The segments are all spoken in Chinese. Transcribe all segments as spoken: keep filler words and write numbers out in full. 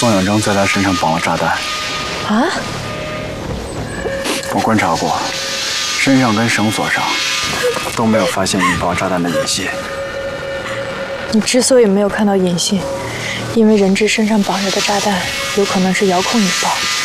宋永征在他身上绑了炸弹。 啊？ 我观察过，身上跟绳索上都没有发现引爆炸弹的引线。 你之所以没有看到引线，因为人质身上绑着的炸弹有可能是遥控引爆。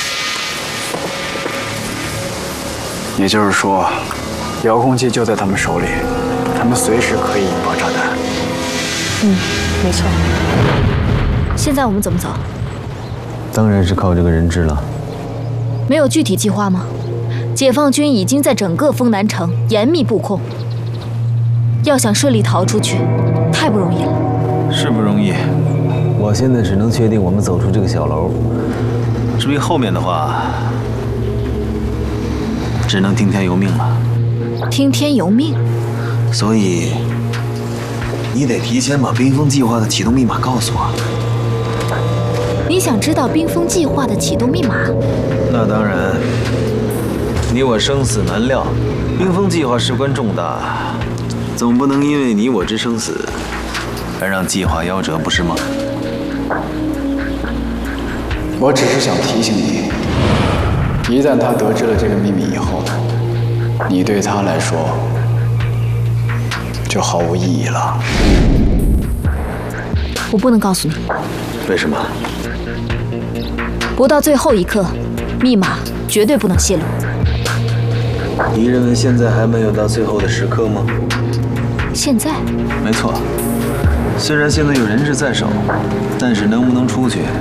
也就是说，遥控器就在他们手里，他们随时可以引爆炸弹。 嗯，没错。 现在我们怎么走？ 当然是靠这个人质了。 没有具体计划吗？解放军已经在整个丰南城严密布控，要想顺利逃出去，太不容易了。 是不容易。我现在只能确定我们走出这个小楼。至于后面的话，只能听天由命了。 听天由命。 所以，你得提前把冰封计划的启动密码告诉我。 你想知道冰封计划的启动密码？ 那当然。你我生死难料，冰封计划事关重大，总不能因为你我之生死，而让计划夭折，不是吗？ 我只是想提醒你，一旦他得知了这个秘密以后，你对他来说就毫无意义了。 我不能告诉你。 为什么？ 不到最后一刻，密码绝对不能泄露。 你认为现在还没有到最后的时刻吗？ 现在？ 没错。虽然现在有人质在手，但是能不能出去，